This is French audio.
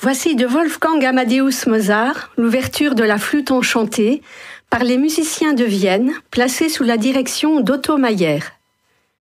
Voici de Wolfgang Amadeus Mozart, l'ouverture de la Flûte enchantée, par les musiciens de Vienne, placés sous la direction d'Otto Mayer.